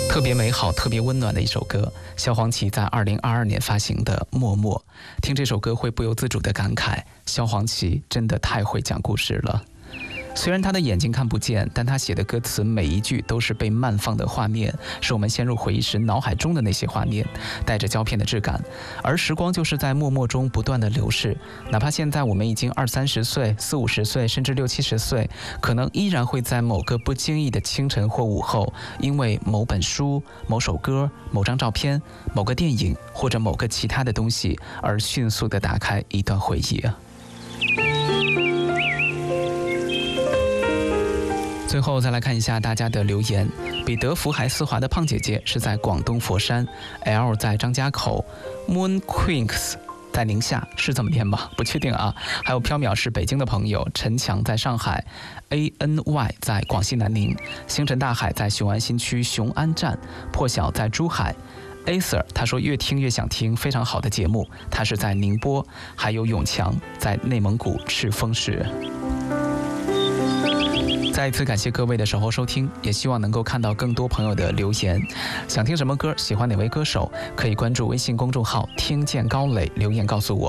特别美好、特别温暖的一首歌，萧煌奇在2022年发行的《默默》。听这首歌会不由自主地感慨，萧煌奇真的太会讲故事了。虽然他的眼睛看不见，但他写的歌词每一句都是被慢放的画面，使我们陷入回忆时脑海中的那些画面，带着胶片的质感。而时光就是在默默中不断的流逝，哪怕现在我们已经20-30岁、40-50岁，甚至60-70岁，可能依然会在某个不经意的清晨或午后，因为某本书、某首歌、某张照片、某个电影或者某个其他的东西，而迅速地打开一段回忆啊。最后再来看一下大家的留言。彼得福海丝滑的胖姐姐是在广东佛山， L 在张家口， Moon Queens 在宁夏，是这么念吗？不确定啊。还有缥缈是北京的朋友，陈强在上海， ANY 在广西南宁，星辰大海在雄安新区雄安站，破晓在珠海。Acer 他说越听越想听，非常好的节目，他是在宁波。还有永强在内蒙古赤峰市。再一次感谢各位的守候收听，也希望能够看到更多朋友的留言。想听什么歌，喜欢哪位歌手，可以关注微信公众号听见高磊，留言告诉我。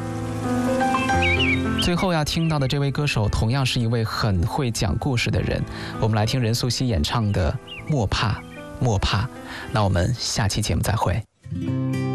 最后要听到的这位歌手同样是一位很会讲故事的人，我们来听任素汐演唱的《莫怕莫怕》。那我们下期节目再会。